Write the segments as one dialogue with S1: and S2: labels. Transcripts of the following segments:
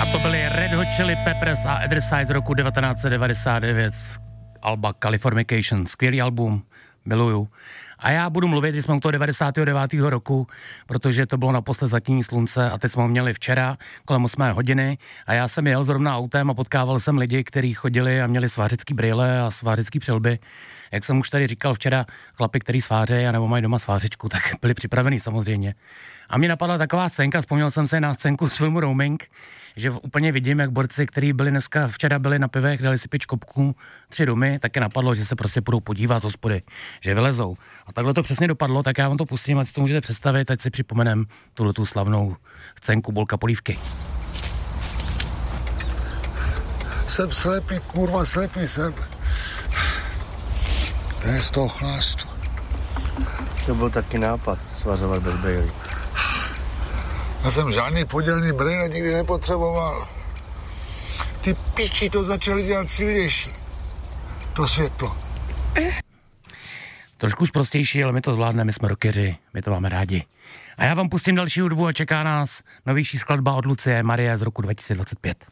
S1: A to byly Red Hot Chili Peppers a Other Side z roku 1999 alba Californication. Skvělý album, miluju. A já budu mluvit, když jsme u toho 99. roku, protože to bylo naposled zatímní slunce a teď jsme ho měli včera kolem 8 hodiny a já jsem jel zrovna autem a potkával jsem lidi, kteří chodili a měli svářecký brýle a svářecký přilby. Jak jsem už tady říkal včera, chlapi, který svářejí a nebo mají doma svářečku, tak byli připravený samozřejmě. A mě napadla taková scénka, vzpomněl jsem se na scénku z filmu Roaming, že úplně vidím, jak borci, kteří byli včera byli na pivech, dali si 5 škopků, 3 domy, tak je napadlo, že se prostě budou podívat z hospody, že vylezou. A takhle to přesně dopadlo, tak já vám to pustím, ať si to můžete představit, ať si připomenem tuhletu slavnou scénku Bolka polívky.
S2: Jsem slepý, kurva, slepý jsem. To je z toho chlástu.
S3: To byl taky nápad, svařovat bez brýlí.
S2: Já jsem žádný podělný brýle nikdy nepotřeboval. Ty piči to začaly dělat silnější. To světlo.
S1: Trošku zprostější, ale my to zvládneme, my jsme rockeři, my to máme rádi. A já vám pustím další hudbu a čeká nás novější skladba od Lucie Marie z roku 2025.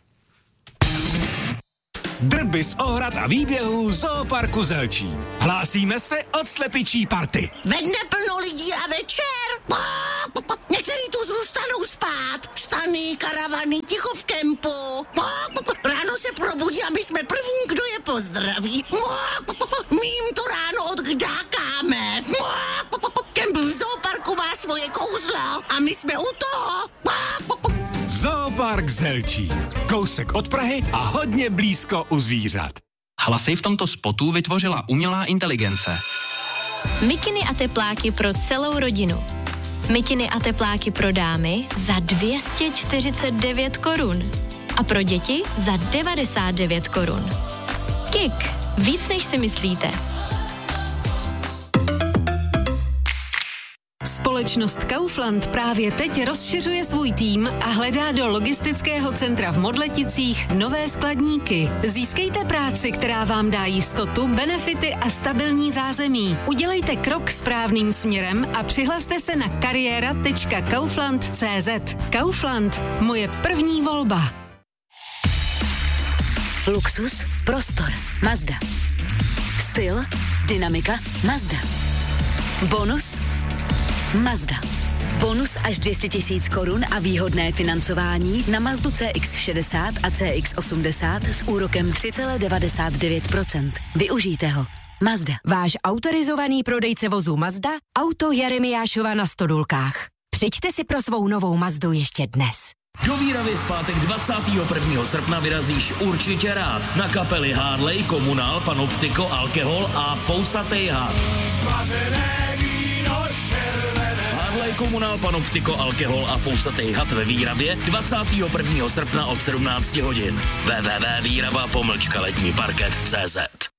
S4: Drby z ohrad a výběhů Zooparku Zelčín. Hlásíme se od slepičí party.
S5: Ve dne plno lidí a večer. Někteří tu zůstanou spát. Stany, karavany, ticho v kempu. Ráno se probudí a my jsme první, kdo je pozdraví. My jim to ráno odkdákáme. Kemp v Zooparku má svoje kouzlo a my jsme u toho.
S4: Zoopark Zelčín. Kousek od Prahy a hodně blízko u zvířat.
S6: Hlasy v tomto spotu vytvořila umělá inteligence.
S7: Mikiny a tepláky pro celou rodinu. Mikiny a tepláky pro dámy za 249 korun. A pro děti za 99 korun. Kik. Víc než si myslíte.
S8: Společnost Kaufland právě teď rozšiřuje svůj tým a hledá do logistického centra v Modleticích nové skladníky. Získejte práci, která vám dá jistotu, benefity a stabilní zázemí. Udělejte krok správným směrem a přihlaste se na kariéra.kaufland.cz. Kaufland, moje první volba.
S9: Luxus, prostor, Mazda. Styl, dynamika, Mazda. Bonus, Mazda. Bonus až 200 000 korun a výhodné financování na Mazdu CX-60 a CX-80 s úrokem 3,99%. Využijte ho. Mazda.
S10: Váš autorizovaný prodejce vozů Mazda, Auto Jeremiášova na Stodulkách. Přijďte si pro svou novou Mazdu ještě dnes.
S11: Do Výravy v pátek 21. srpna vyrazíš určitě rád na kapely Harley, Komunál, Panoptiko, Alkohol a Fousatej had. Harley, Komunál, Panoptiko, Alkohol a Fousatej had ve Výravě 21. srpna od 17 hodin. www.výrava-lední parket.cz